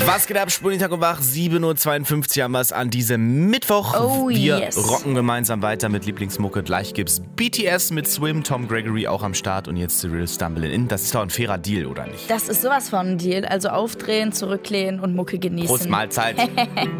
Was geht ab, Spulintag und Wach? 7.52 Uhr haben wir es an diesem Mittwoch. Oh, wir yes. rocken gemeinsam weiter mit Lieblingsmucke. Gleich gibt's BTS mit Swim, Tom Gregory auch am Start und jetzt Cyril Stumbling In. Das ist doch ein fairer Deal, oder nicht? Das ist sowas von ein Deal. Also aufdrehen, zurücklehnen und Mucke genießen. Prost, Mahlzeit.